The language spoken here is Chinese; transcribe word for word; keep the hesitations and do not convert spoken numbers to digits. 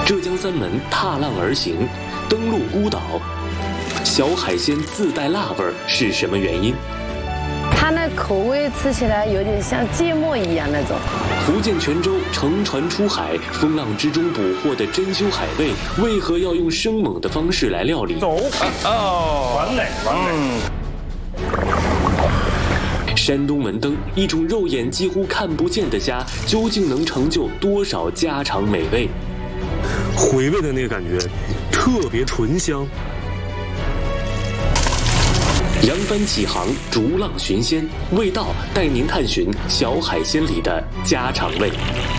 浙江三门踏浪而行，登陆孤岛。小海鲜自带辣味儿是什么原因？ 它那口味吃起来有点像芥末一样那种。 福建泉州乘船出海，风浪之中捕获的珍馐海味，为何要用生猛的方式来料理？ 走哦，完美完美。 嗯、山东门灯，一种肉眼几乎看不见的虾，究竟能成就多少家常美味？ 回味的那个感觉，特别醇香。 扬帆起航，逐浪寻鲜，味道带您探寻小海鲜里的家常味。